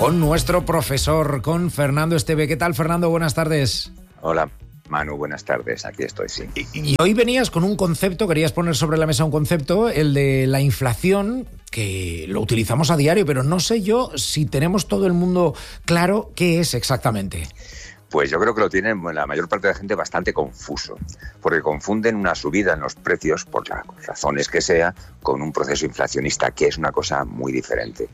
con nuestro profesor, con Fernando Esteve. ¿Qué tal, Fernando? Buenas tardes. Hola, Manu, buenas tardes. Aquí estoy, sí. Y hoy venías con un concepto, querías poner sobre la mesa un concepto, el de la inflación, que lo utilizamos a diario, pero no sé yo si tenemos todo el mundo claro qué es exactamente. Pues yo creo que lo tienen la mayor parte de la gente bastante confuso, porque confunden una subida en los precios, por las razones que sea, con un proceso inflacionista, que es una cosa muy diferente.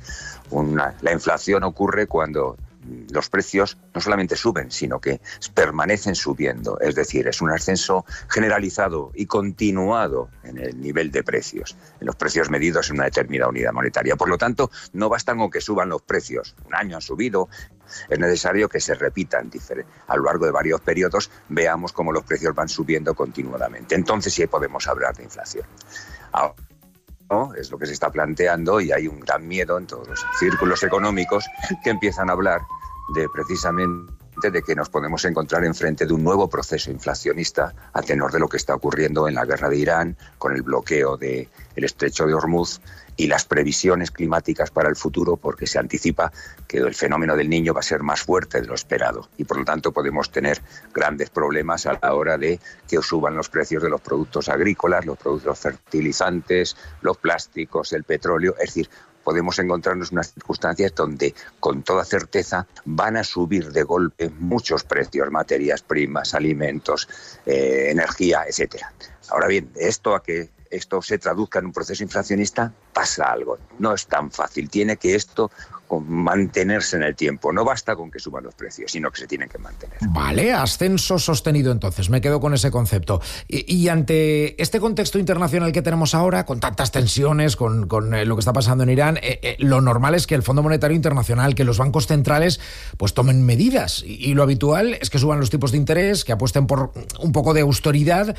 La inflación ocurre cuando los precios no solamente suben, sino que permanecen subiendo. Es decir, es un ascenso generalizado y continuado en el nivel de precios, en los precios medidos en una determinada unidad monetaria. Por lo tanto, no bastan con que suban los precios. Un año han subido, es necesario que se repitan a lo largo de varios periodos, veamos cómo los precios van subiendo continuadamente. Entonces sí podemos hablar de inflación. Ahora, ¿no? Es lo que se está planteando y hay un gran miedo en todos los círculos económicos que empiezan a hablar de precisamente de que nos podemos encontrar enfrente de un nuevo proceso inflacionista a tenor de lo que está ocurriendo en la guerra de Irán, con el bloqueo del estrecho de Hormuz y las previsiones climáticas para el futuro, porque se anticipa que el fenómeno del Niño va a ser más fuerte de lo esperado y por lo tanto podemos tener grandes problemas a la hora de que suban los precios de los productos agrícolas, los productos fertilizantes, los plásticos, el petróleo. Es decir, podemos encontrarnos en unas circunstancias donde con toda certeza van a subir de golpe muchos precios, materias primas, alimentos, energía, etcétera. Ahora bien, esto a que esto se traduzca en un proceso inflacionista, pasa algo. No es tan fácil. Tiene que esto mantenerse en el tiempo. No basta con que suban los precios, sino que se tienen que mantener. Vale, ascenso sostenido entonces. Me quedo con ese concepto. Y ante este contexto internacional que tenemos ahora, con tantas tensiones, con lo que está pasando en Irán, lo normal es que el Fondo Monetario Internacional, que los bancos centrales, pues tomen medidas. Y lo habitual es que suban los tipos de interés, que apuesten por un poco de austeridad.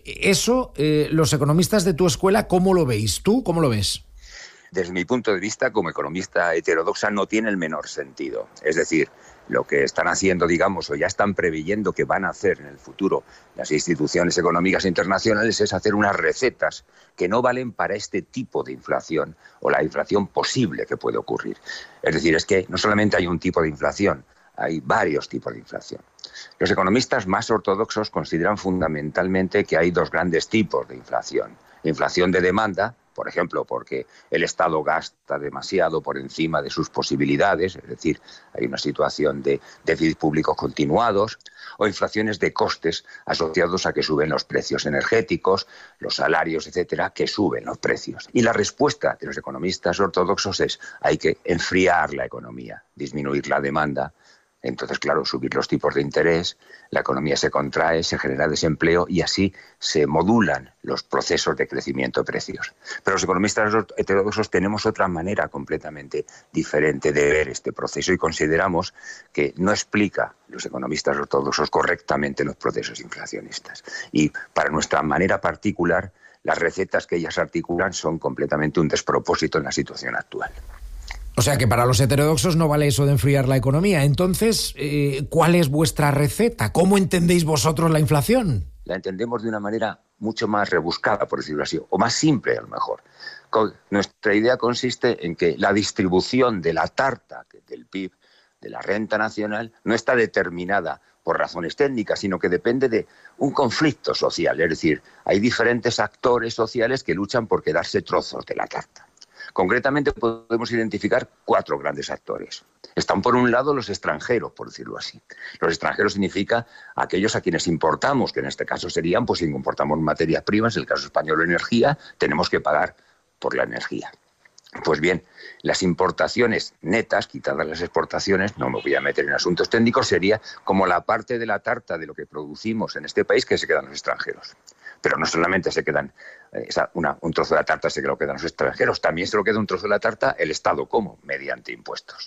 Eso, los economistas de tu escuela, ¿cómo lo veis? ¿Tú cómo lo ves? Desde mi punto de vista, como economista heterodoxa, no tiene el menor sentido. Es decir, lo que están haciendo, digamos, o ya están preveyendo que van a hacer en el futuro las instituciones económicas internacionales es hacer unas recetas que no valen para este tipo de inflación o la inflación posible que puede ocurrir. Es decir, es que no solamente hay un tipo de inflación, hay varios tipos de inflación. Los economistas más ortodoxos consideran fundamentalmente que hay dos grandes tipos de inflación. Inflación de demanda, por ejemplo, porque el Estado gasta demasiado por encima de sus posibilidades, es decir, hay una situación de déficit públicos continuados, o inflaciones de costes asociados a que suben los precios energéticos, los salarios, etcétera, que suben los precios. Y la respuesta de los economistas ortodoxos es: hay que enfriar la economía, disminuir la demanda. Entonces, claro, subir los tipos de interés, la economía se contrae, se genera desempleo y así se modulan los procesos de crecimiento de precios. Pero los economistas heterodoxos tenemos otra manera completamente diferente de ver este proceso y consideramos que no explica los economistas ortodoxos correctamente los procesos inflacionistas. Y para nuestra manera particular, las recetas que ellas articulan son completamente un despropósito en la situación actual. O sea que para los heterodoxos no vale eso de enfriar la economía. Entonces, ¿cuál es vuestra receta? ¿Cómo entendéis vosotros la inflación? La entendemos de una manera mucho más rebuscada, por decirlo así, o más simple a lo mejor. Nuestra idea consiste en que la distribución de la tarta del PIB, de la renta nacional, no está determinada por razones técnicas, sino que depende de un conflicto social. Es decir, hay diferentes actores sociales que luchan por quedarse trozos de la tarta. Concretamente podemos identificar 4 grandes actores. Están por un lado los extranjeros, por decirlo así. Los extranjeros significa aquellos a quienes importamos, que en este caso serían, pues si importamos materias primas, en el caso español energía, tenemos que pagar por la energía. Pues bien, las importaciones netas, quitadas las exportaciones, no me voy a meter en asuntos técnicos, sería como la parte de la tarta de lo que producimos en este país que se quedan los extranjeros. Pero no solamente se quedan un trozo de la tarta, se lo quedan los extranjeros, también se lo queda un trozo de la tarta el Estado, ¿cómo? Mediante impuestos.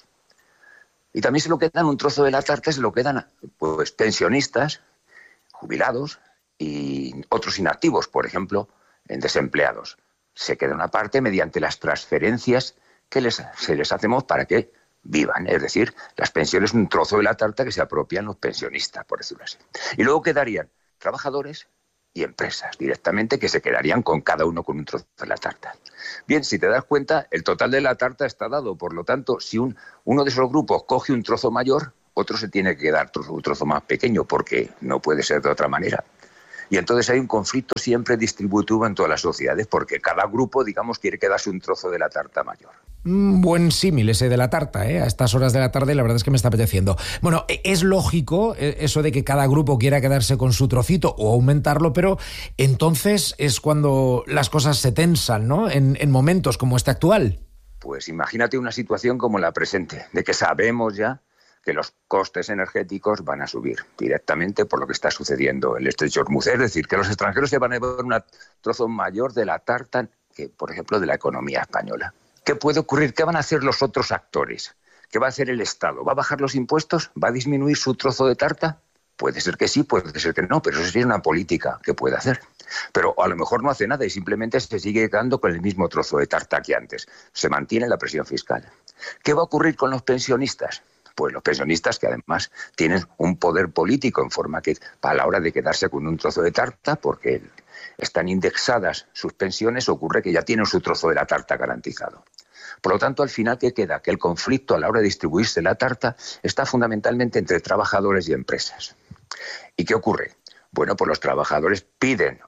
Y también se lo quedan un trozo de la tarta, se lo quedan pues pensionistas, jubilados y otros inactivos, por ejemplo, en desempleados. Se queda una parte mediante las transferencias que se les hacemos para que vivan. Es decir, las pensiones, un trozo de la tarta que se apropian los pensionistas, por decirlo así. Y luego quedarían trabajadores y empresas directamente que se quedarían con cada uno con un trozo de la tarta. Bien, si te das cuenta, el total de la tarta está dado. Por lo tanto, si uno de esos grupos coge un trozo mayor, otro se tiene que quedar un trozo más pequeño, porque no puede ser de otra manera. Y entonces hay un conflicto siempre distributivo en todas las sociedades, porque cada grupo, digamos, quiere quedarse un trozo de la tarta mayor. Buen símil ese de la tarta, ¿eh? A estas horas de la tarde la verdad es que me está apeteciendo. Bueno, es lógico eso de que cada grupo quiera quedarse con su trocito o aumentarlo, pero entonces es cuando las cosas se tensan, ¿no? En momentos como este actual. Pues imagínate una situación como la presente, de que sabemos ya que los costes energéticos van a subir directamente por lo que está sucediendo en el estrecho de Hormuz. Es decir, que los extranjeros se van a llevar un trozo mayor de la tarta que, por ejemplo, de la economía española. ¿Qué puede ocurrir? ¿Qué van a hacer los otros actores? ¿Qué va a hacer el Estado? ¿Va a bajar los impuestos? ¿Va a disminuir su trozo de tarta? Puede ser que sí, puede ser que no, pero eso sería una política que puede hacer. Pero a lo mejor no hace nada y simplemente se sigue quedando con el mismo trozo de tarta que antes. Se mantiene la presión fiscal. ¿Qué va a ocurrir con los pensionistas? Pues los pensionistas, que además tienen un poder político en forma que a la hora de quedarse con un trozo de tarta, porque están indexadas sus pensiones, ocurre que ya tienen su trozo de la tarta garantizado. Por lo tanto, al final, ¿qué queda? Que el conflicto a la hora de distribuirse la tarta está fundamentalmente entre trabajadores y empresas. ¿Y qué ocurre? Bueno, pues los trabajadores piden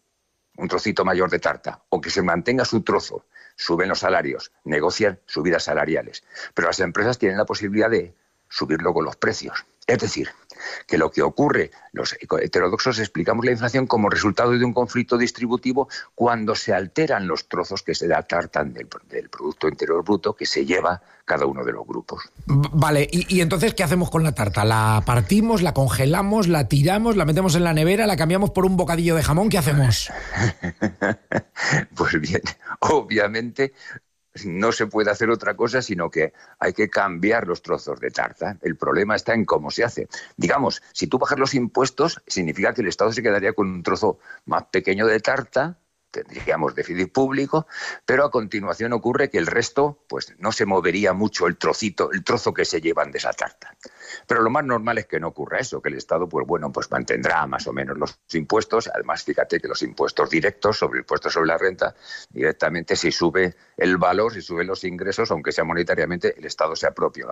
un trocito mayor de tarta o que se mantenga su trozo, suben los salarios, negocian subidas salariales, pero las empresas tienen la posibilidad de subir luego los precios. Es decir, que lo que ocurre, los heterodoxos explicamos la inflación como resultado de un conflicto distributivo cuando se alteran los trozos que se atartan del Producto Interior Bruto que se lleva cada uno de los grupos. Vale, y entonces, ¿qué hacemos con la tarta? ¿La partimos, la congelamos, la tiramos, la metemos en la nevera, la cambiamos por un bocadillo de jamón? ¿Qué hacemos? Pues bien, obviamente no se puede hacer otra cosa, sino que hay que cambiar los trozos de tarta. El problema está en cómo se hace. Digamos, si tú bajas los impuestos, significa que el Estado se quedaría con un trozo más pequeño de tarta, tendríamos déficit público, pero a continuación ocurre que el resto, pues no se movería mucho el trozo que se llevan de esa tarta. Pero lo más normal es que no ocurra eso, que el Estado, pues bueno, pues mantendrá más o menos los impuestos. Además, fíjate que los impuestos directos, sobre el impuesto sobre la renta, directamente si sube el valor, si suben los ingresos, aunque sea monetariamente, el Estado se apropia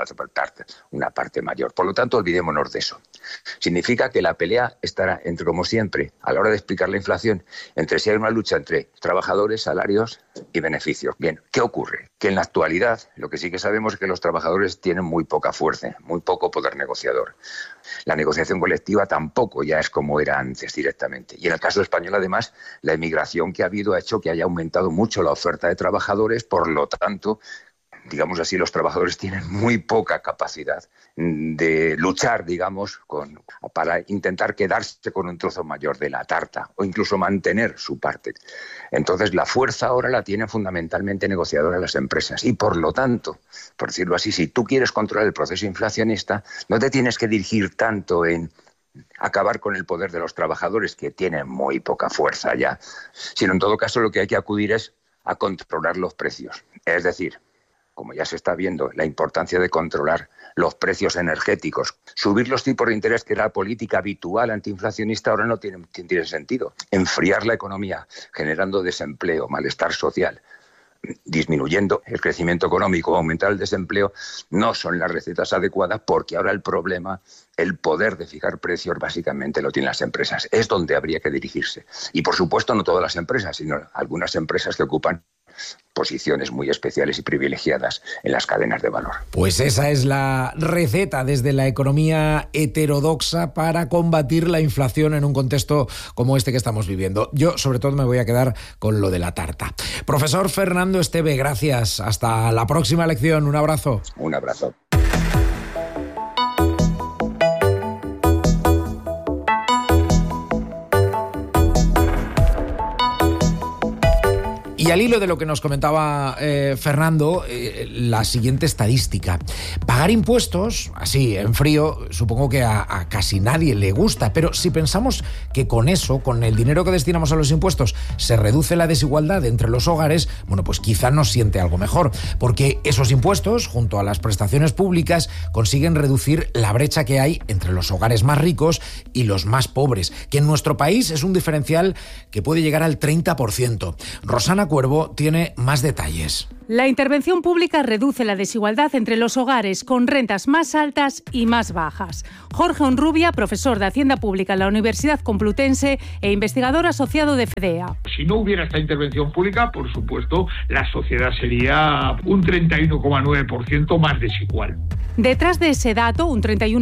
una parte mayor. Por lo tanto, olvidémonos de eso. Significa que la pelea estará entre, como siempre, a la hora de explicar la inflación, entre si hay una lucha entre trabajadores, salarios y beneficios. Bien, ¿qué ocurre? Que en la actualidad lo que sí que sabemos es que los trabajadores tienen muy poca fuerza, muy poco poder negociador. La negociación colectiva tampoco ya es como era antes directamente. Y en el caso español, además, la emigración que ha habido ha hecho que haya aumentado mucho la oferta de trabajadores, por lo tanto, digamos así, los trabajadores tienen muy poca capacidad de luchar, digamos, para intentar quedarse con un trozo mayor de la tarta o incluso mantener su parte. Entonces, la fuerza ahora la tienen fundamentalmente negociadoras las empresas y, por lo tanto, por decirlo así, si tú quieres controlar el proceso inflacionista, no te tienes que dirigir tanto en acabar con el poder de los trabajadores, que tienen muy poca fuerza ya, sino en todo caso lo que hay que acudir es a controlar los precios. Es decir, como ya se está viendo, la importancia de controlar los precios energéticos. Subir los tipos de interés, que era la política habitual antiinflacionista, ahora no tiene sentido. Enfriar la economía, generando desempleo, malestar social, disminuyendo el crecimiento económico, aumentar el desempleo, no son las recetas adecuadas, porque ahora el problema, el poder de fijar precios, básicamente lo tienen las empresas. Es donde habría que dirigirse. Y por supuesto no todas las empresas, sino algunas empresas que ocupan posiciones muy especiales y privilegiadas en las cadenas de valor. Pues esa es la receta desde la economía heterodoxa para combatir la inflación en un contexto como este que estamos viviendo. Yo, sobre todo, me voy a quedar con lo de la tarta. Profesor Fernando Esteve, gracias. Hasta la próxima lección. Un abrazo. Un abrazo. Y al hilo de lo que nos comentaba Fernando, la siguiente estadística. Pagar impuestos, así en frío, supongo que a casi nadie le gusta, pero si pensamos que con eso, con el dinero que destinamos a los impuestos, se reduce la desigualdad entre los hogares, bueno, pues quizá nos siente algo mejor, porque esos impuestos, junto a las prestaciones públicas, consiguen reducir la brecha que hay entre los hogares más ricos y los más pobres, que en nuestro país es un diferencial que puede llegar al 30%. Rosana Cuervo tiene más detalles. La intervención pública reduce la desigualdad entre los hogares con rentas más altas y más bajas. Jorge Onrubia, profesor de Hacienda Pública en la Universidad Complutense e investigador asociado de FEDEA. Si no hubiera esta intervención pública, por supuesto, la sociedad sería un 31,9% más desigual. Detrás de ese dato, un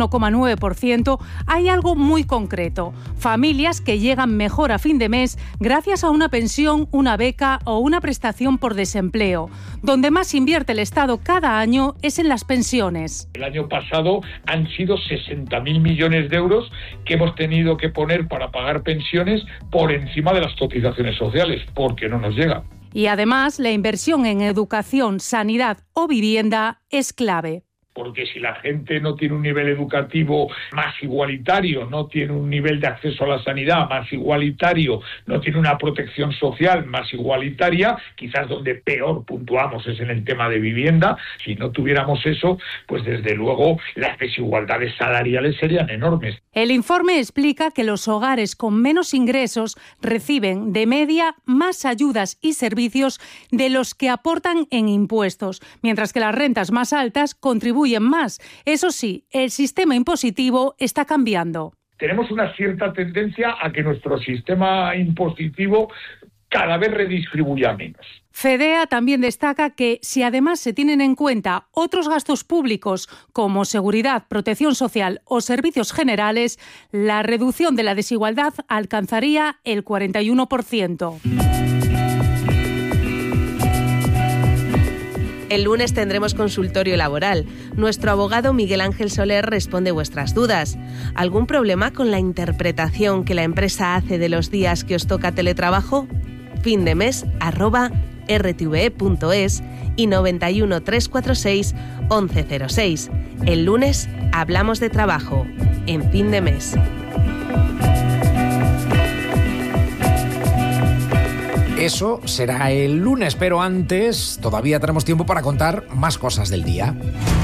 31,9%, hay algo muy concreto. Familias que llegan mejor a fin de mes gracias a una pensión, una beca o una prestación por desempleo. Donde más invierte el Estado cada año es en las pensiones. El año pasado han sido 60.000 millones de euros que hemos tenido que poner para pagar pensiones por encima de las cotizaciones sociales, porque no nos llega. Y además, la inversión en educación, sanidad o vivienda es clave. Porque si la gente no tiene un nivel educativo más igualitario, no tiene un nivel de acceso a la sanidad más igualitario, no tiene una protección social más igualitaria, quizás donde peor puntuamos es en el tema de vivienda. Si no tuviéramos eso, pues desde luego las desigualdades salariales serían enormes. El informe explica que los hogares con menos ingresos reciben de media más ayudas y servicios de los que aportan en impuestos, mientras que las rentas más altas contribuyen más. Eso sí, el sistema impositivo está cambiando. Tenemos una cierta tendencia a que nuestro sistema impositivo cada vez redistribuya menos. FEDEA también destaca que si además se tienen en cuenta otros gastos públicos como seguridad, protección social o servicios generales, la reducción de la desigualdad alcanzaría el 41%. El lunes tendremos consultorio laboral. Nuestro abogado Miguel Ángel Soler responde vuestras dudas. ¿Algún problema con la interpretación que la empresa hace de los días que os toca teletrabajo? findemes@rtve.es y 91 346 1106. El lunes hablamos de trabajo en Fin de Mes. Eso será el lunes, pero antes todavía tenemos tiempo para contar más cosas del día.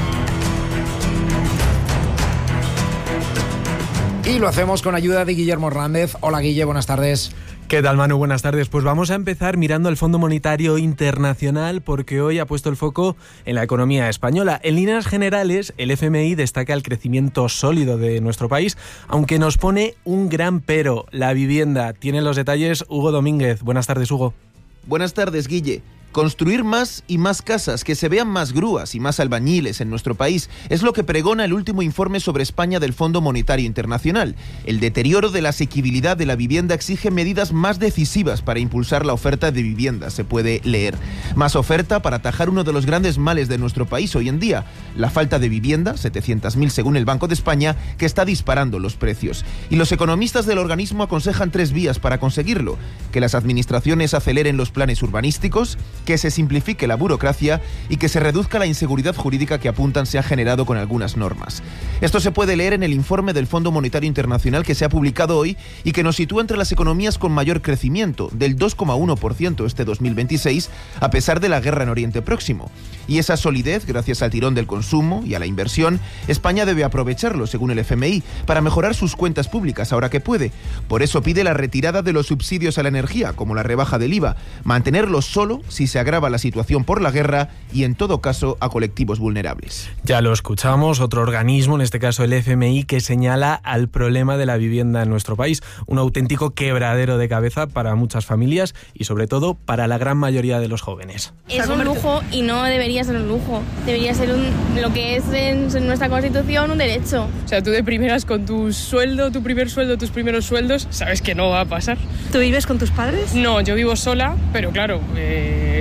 Y lo hacemos con ayuda de Guillermo Hernández. Hola Guille, buenas tardes. ¿Qué tal, Manu? Buenas tardes. Pues vamos a empezar mirando al Fondo Monetario Internacional porque hoy ha puesto el foco en la economía española. En líneas generales, el FMI destaca el crecimiento sólido de nuestro país, aunque nos pone un gran pero, la vivienda. Tiene los detalles Hugo Domínguez. Buenas tardes, Hugo. Buenas tardes, Guille. Construir más y más casas, que se vean más grúas y más albañiles en nuestro país, es lo que pregona el último informe sobre España del Fondo Monetario Internacional. El deterioro de la asequibilidad de la vivienda exige medidas más decisivas para impulsar la oferta de vivienda, se puede leer. Más oferta para atajar uno de los grandes males de nuestro país hoy en día, la falta de vivienda, 700.000 según el Banco de España, que está disparando los precios. Y los economistas del organismo aconsejan 3 vías para conseguirlo: que las administraciones aceleren los planes urbanísticos, que se simplifique la burocracia y que se reduzca la inseguridad jurídica que apuntan se ha generado con algunas normas. Esto se puede leer en el informe del Fondo Monetario Internacional que se ha publicado hoy y que nos sitúa entre las economías con mayor crecimiento, del 2,1% este 2026, a pesar de la guerra en Oriente Próximo. Y esa solidez, gracias al tirón del consumo y a la inversión, España debe aprovecharlo, según el FMI, para mejorar sus cuentas públicas ahora que puede. Por eso pide la retirada de los subsidios a la energía, como la rebaja del IVA, mantenerlos solo si se agrava la situación por la guerra y, en todo caso, a colectivos vulnerables. Ya lo escuchamos, otro organismo, en este caso el FMI, que señala al problema de la vivienda en nuestro país, un auténtico quebradero de cabeza para muchas familias y, sobre todo, para la gran mayoría de los jóvenes. Es un lujo y no debería ser un lujo, debería ser lo que es en nuestra Constitución un derecho. O sea, tú de primeras con tu sueldo, tu primer sueldo, tus primeros sueldos, sabes que no va a pasar. ¿Tú vives con tus padres? No, yo vivo sola, pero claro,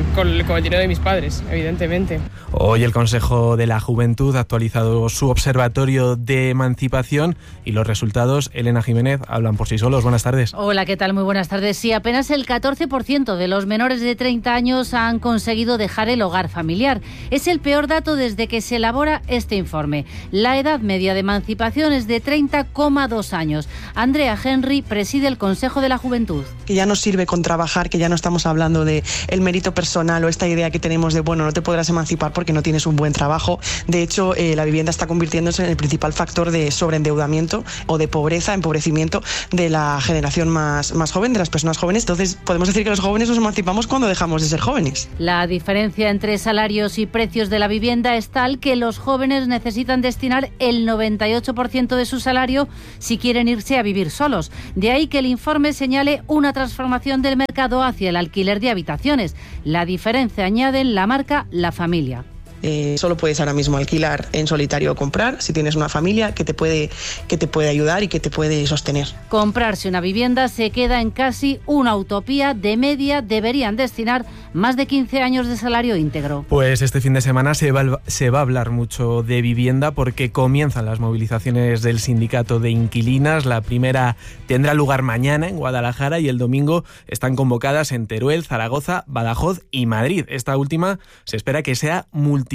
con el dinero de mis padres, evidentemente. Hoy el Consejo de la Juventud ha actualizado su observatorio de emancipación y los resultados, Elena Jiménez, hablan por sí solos. Buenas tardes. Hola, ¿qué tal? Muy buenas tardes. Sí, apenas el 14% de los menores de 30 años han conseguido dejar el hogar familiar. Es el peor dato desde que se elabora este informe. La edad media de emancipación es de 30,2 años. Andrea Henry preside el Consejo de la Juventud. Que ya no sirve con trabajar, que ya no estamos hablando de el mérito personal o esta idea que tenemos de, bueno, no te podrás emancipar porque no tienes un buen trabajo. De hecho, la vivienda está convirtiéndose en el principal factor de sobreendeudamiento o de pobreza, empobrecimiento de la generación más joven, de las personas jóvenes. Entonces, podemos decir que los jóvenes nos emancipamos cuando dejamos de ser jóvenes. La diferencia entre salarios y precios de la vivienda es tal que los jóvenes necesitan destinar el 98% de su salario si quieren irse a vivir solos. De ahí que el informe señale una transformación del mercado hacia el alquiler de habitaciones. La diferencia, añaden, la marca la familia. Solo puedes ahora mismo alquilar en solitario o comprar si tienes una familia que te puede ayudar y que te puede sostener. Comprarse una vivienda se queda en casi una utopía. De media deberían destinar más de 15 años de salario íntegro. Pues este fin de semana se va a hablar mucho de vivienda porque comienzan las movilizaciones del sindicato de inquilinas. La primera tendrá lugar mañana en Guadalajara y el domingo están convocadas en Teruel, Zaragoza, Badajoz y Madrid. Esta última se espera que sea multitudinaria.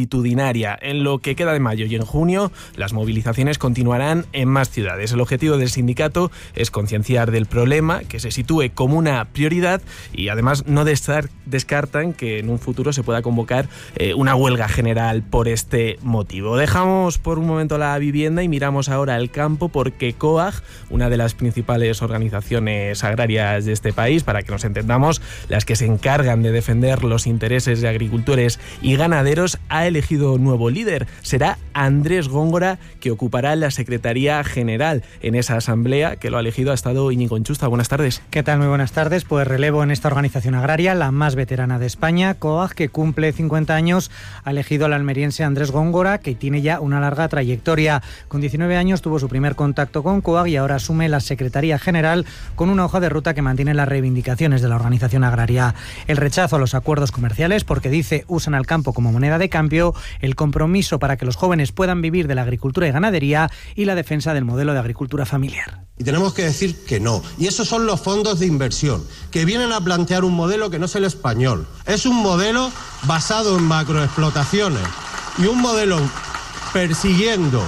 En lo que queda de mayo y en junio, las movilizaciones continuarán en más ciudades. El objetivo del sindicato es concienciar del problema, que se sitúe como una prioridad y además no descartan que en un futuro se pueda convocar una huelga general por este motivo. Dejamos por un momento la vivienda y miramos ahora al campo porque COAG, una de las principales organizaciones agrarias de este país, para que nos entendamos, las que se encargan de defender los intereses de agricultores y ganaderos, ha elegido nuevo líder. Será Andrés Góngora, que ocupará la Secretaría General. En esa asamblea que lo ha elegido ha estado Íñigo Enchusta. Buenas tardes. ¿Qué tal? Muy buenas tardes. Pues relevo en esta organización agraria, la más veterana de España. COAG, que cumple 50 años, ha elegido al almeriense Andrés Góngora, que tiene ya una larga trayectoria. Con 19 años tuvo su primer contacto con COAG y ahora asume la Secretaría General con una hoja de ruta que mantiene las reivindicaciones de la organización agraria. El rechazo a los acuerdos comerciales, porque dice usan al campo como moneda de cambio, el compromiso para que los jóvenes puedan vivir de la agricultura y ganadería y la defensa del modelo de agricultura familiar. Y tenemos que decir que no. Y esos son los fondos de inversión, que vienen a plantear un modelo que no es el español. Es un modelo basado en macroexplotaciones y un modelo persiguiendo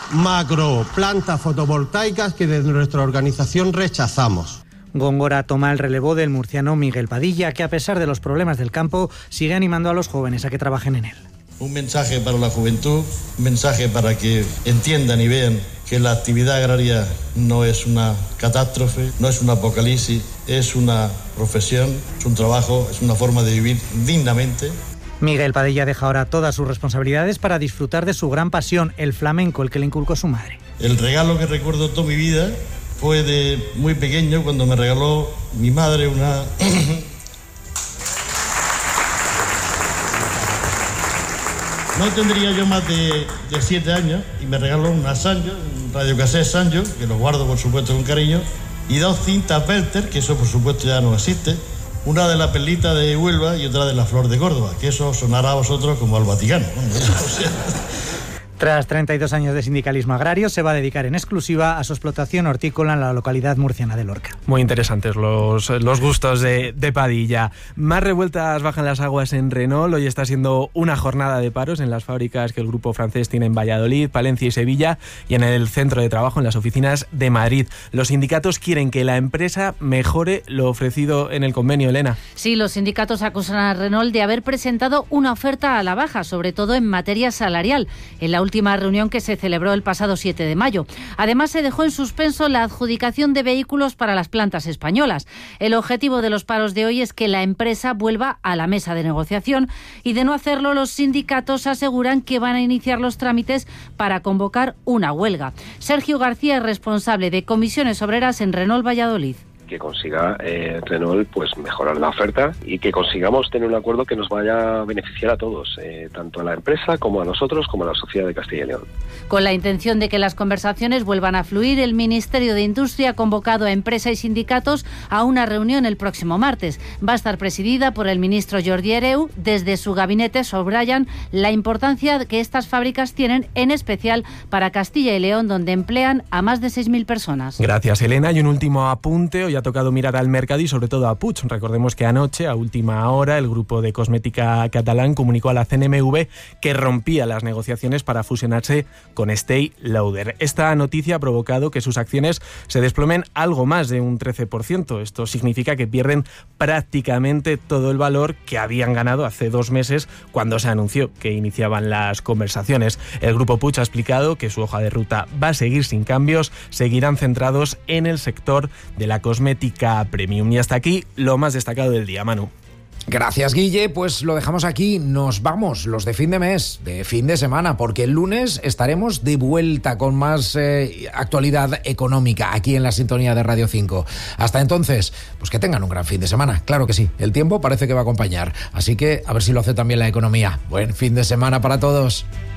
macroplantas fotovoltaicas que desde nuestra organización rechazamos. Góngora toma el relevo del murciano Miguel Padilla, que a pesar de los problemas del campo sigue animando a los jóvenes a que trabajen en él. Un mensaje para la juventud, un mensaje para que entiendan y vean que la actividad agraria no es una catástrofe, no es un apocalipsis, es una profesión, es un trabajo, es una forma de vivir dignamente. Miguel Padilla deja ahora todas sus responsabilidades para disfrutar de su gran pasión, el flamenco, el que le inculcó su madre. El regalo que recuerdo toda mi vida fue de muy pequeño, cuando me regaló mi madre una... No tendría yo más de 7 años y me regaló una Sanyo, un radiocassette Sanyo, que lo guardo por supuesto con cariño, y 2 cintas Belter, que eso por supuesto ya no existe, una de la Perlita de Huelva y otra de la Flor de Córdoba, que eso sonará a vosotros como al Vaticano. Tras 32 años de sindicalismo agrario, se va a dedicar en exclusiva a su explotación hortícola en la localidad murciana de Lorca. Muy interesantes los gustos de Padilla. Más revueltas bajan las aguas en Renault. Hoy está siendo una jornada de paros en las fábricas que el grupo francés tiene en Valladolid, Palencia y Sevilla, y en el centro de trabajo en las oficinas de Madrid. Los sindicatos quieren que la empresa mejore lo ofrecido en el convenio, Elena. Sí, los sindicatos acusan a Renault de haber presentado una oferta a la baja, sobre todo en materia salarial, en la última reunión que se celebró el pasado 7 de mayo. Además, se dejó en suspenso la adjudicación de vehículos para las plantas españolas. El objetivo de los paros de hoy es que la empresa vuelva a la mesa de negociación y, de no hacerlo, los sindicatos aseguran que van a iniciar los trámites para convocar una huelga. Sergio García es responsable de comisiones obreras en Renault Valladolid. que consiga Renault pues mejorar la oferta y que consigamos tener un acuerdo que nos vaya a beneficiar a todos, tanto a la empresa como a nosotros, como a la sociedad de Castilla y León. Con la intención de que las conversaciones vuelvan a fluir, el Ministerio de Industria ha convocado a empresa y sindicatos a una reunión el próximo martes. Va a estar presidida por el ministro Jordi Hereu. Desde su gabinete subrayan la importancia que estas fábricas tienen, en especial para Castilla y León, donde emplean a más de 6.000 personas. Gracias, Elena. Y un último apunte. Hoy ha tocado mirar al mercado y sobre todo a Puig. Recordemos que anoche, a última hora, el grupo de cosmética catalán comunicó a la CNMV que rompía las negociaciones para fusionarse con Estée Lauder. Esta noticia ha provocado que sus acciones se desplomen algo más de un 13%. Esto significa que pierden prácticamente todo el valor que habían ganado hace 2 meses cuando se anunció que iniciaban las conversaciones. El grupo Puig ha explicado que su hoja de ruta va a seguir sin cambios, seguirán centrados en el sector de la cosmética premium. Y hasta aquí lo más destacado del día, Manu. Gracias, Guille. Pues lo dejamos aquí. Nos vamos, los de fin de mes, de fin de semana, porque el lunes estaremos de vuelta con más actualidad económica aquí en la sintonía de Radio 5. Hasta entonces, pues que tengan un gran fin de semana. Claro que sí, el tiempo parece que va a acompañar. Así que a ver si lo hace también la economía. Buen fin de semana para todos.